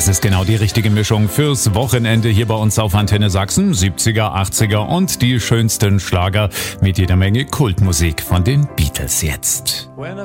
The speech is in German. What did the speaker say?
Das ist genau die richtige Mischung fürs Wochenende hier bei uns auf Antenne Sachsen. 70er, 80er und die schönsten Schlager mit jeder Menge Kultmusik von den Beatles jetzt.